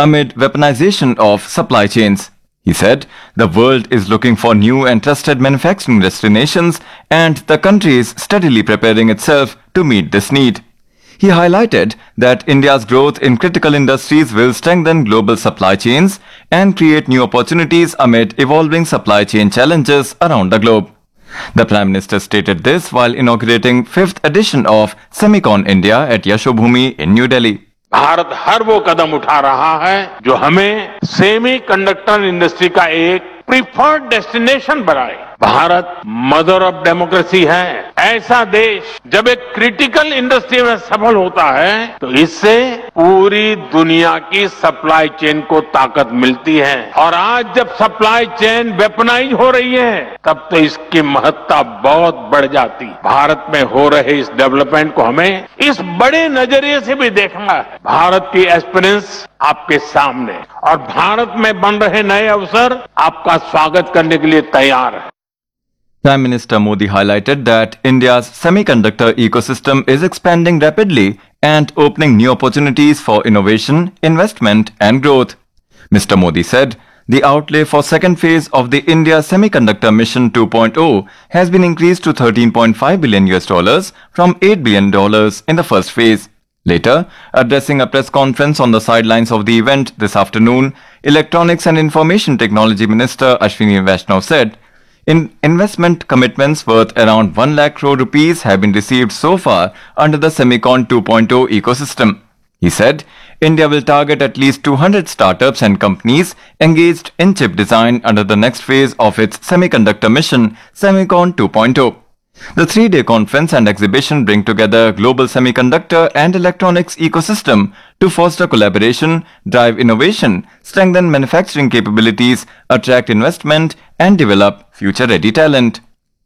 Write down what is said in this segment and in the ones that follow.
amid weaponization of supply chains. He said the world is looking for new and trusted manufacturing destinations, and the country is steadily preparing itself to meet this need. He highlighted that India's growth in critical industries will strengthen global supply chains and create new opportunities amid evolving supply chain challenges around the globe. The Prime Minister stated this while inaugurating 5th edition of Semicon India at Yashobhumi in New Delhi. Bharat हर वो कदम उठा रहा है जो हमें semiconductor industry का एक preferred destination बनाए। Bharat mother of democracy है। ऐसा देश जब एक क्रिटिकल इंडस्ट्री में सफल होता है तो इससे पूरी दुनिया की सप्लाई चेन को ताकत मिलती है, और आज जब सप्लाई चेन वेपनाइज हो रही है तब तो इसकी महत्ता बहुत बढ़ जाती। भारत में हो रहे इस डेवलपमेंट को हमें इस बड़े नजरिए से भी देखना है। भारत की एस्पिरेंस आपके सामने, और भारत में बन रहे नए अवसर आपका स्वागत करने के लिए तैयार है। Prime Minister Modi highlighted that India's semiconductor ecosystem is expanding rapidly and opening new opportunities for innovation, investment and growth. Mr. Modi said the outlay for second phase of the India Semiconductor Mission 2.0 has been increased to $13.5 billion from $8 billion in the first phase. Later, addressing a press conference on the sidelines of the event this afternoon, Electronics and Information Technology Minister Ashwini Vaishnaw said, investment commitments worth around 1 lakh crore rupees have been received so far under the Semicon 2.0 ecosystem. He said, India will target at least 200 startups and companies engaged in chip design under the next phase of its semiconductor mission, Semicon 2.0. The 3-day conference and exhibition bring together global semiconductor and electronics ecosystem to foster collaboration, drive innovation, strengthen manufacturing capabilities, attract investment, and develop future-ready talent.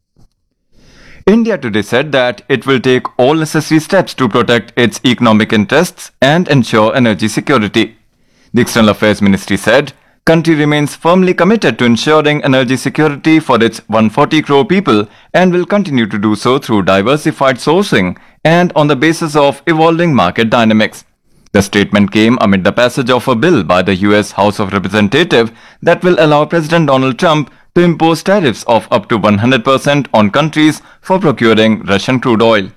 India today said that it will take all necessary steps to protect its economic interests and ensure energy security. The External Affairs Ministry said, country remains firmly committed to ensuring energy security for its 140 crore people and will continue to do so through diversified sourcing and on the basis of evolving market dynamics. The statement came amid the passage of a bill by the US House of Representatives that will allow President Donald Trump to impose tariffs of up to 100% on countries for procuring Russian crude oil.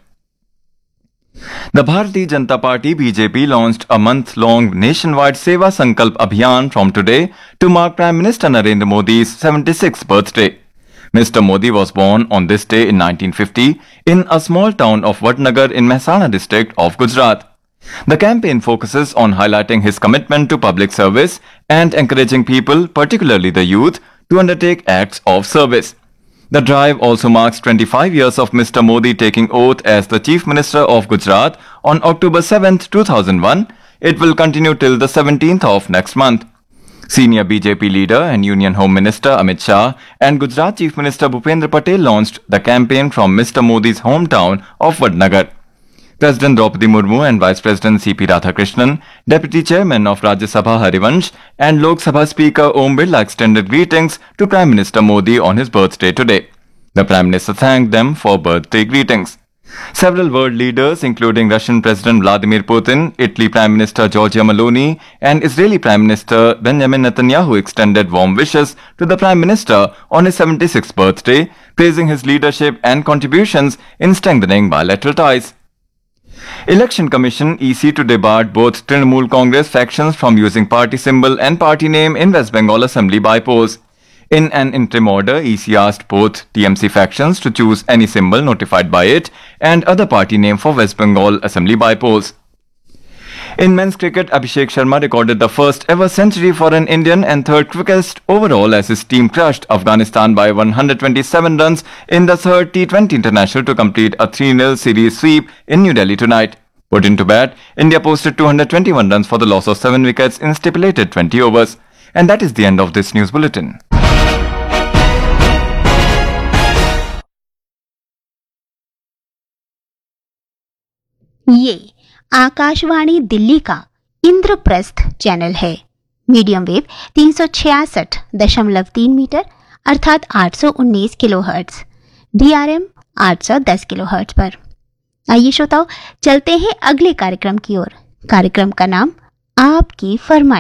The Bharatiya Janata Party BJP launched a month-long nationwide Seva Sankalp Abhiyan from today to mark Prime Minister Narendra Modi's 76th birthday. Mr. Modi was born on this day in 1950 in a small town of Vadnagar in Mehsana district of Gujarat. The campaign focuses on highlighting his commitment to public service and encouraging people, particularly the youth, to undertake acts of service. The drive also marks 25 years of Mr. Modi taking oath as the Chief Minister of Gujarat on October 7, 2001. It will continue till the 17th of next month. Senior BJP leader and Union Home Minister Amit Shah and Gujarat Chief Minister Bhupendra Patel launched the campaign from Mr. Modi's hometown of Vadnagar. President Draupadi Murmu and Vice President C.P. Radhakrishnan, Deputy Chairman of Rajya Sabha Harivansh and Lok Sabha Speaker Om Birla extended greetings to Prime Minister Modi on his birthday today. The Prime Minister thanked them for birthday greetings. Several world leaders, including Russian President Vladimir Putin, Italy Prime Minister Giorgia Meloni and Israeli Prime Minister Benjamin Netanyahu extended warm wishes to the Prime Minister on his 76th birthday, praising his leadership and contributions in strengthening bilateral ties. Election Commission EC today barred both Trinamool Congress factions from using party symbol and party name in West Bengal Assembly by polls. In an interim order, EC asked both TMC factions to choose any symbol notified by it and other party name for West Bengal Assembly by polls. In men's cricket, Abhishek Sharma recorded the first ever century for an Indian and third quickest overall as his team crushed Afghanistan by 127 runs in the third T20 International to complete a 3-0 series sweep in New Delhi tonight. Put into bat, India posted 221 runs for the loss of 7 wickets in stipulated 20 overs. And that is the end of this news bulletin. ये आकाशवाणी दिल्ली का Indraprastha channel है। Medium wave 366.3 metre अर्थात 819 kilohertz, DRM 810 kilohertz पर। आइए श्रोताओ, चलते हैं अगले कार्यक्रम की ओर। कार्यक्रम का नाम आपकी फरमाइश।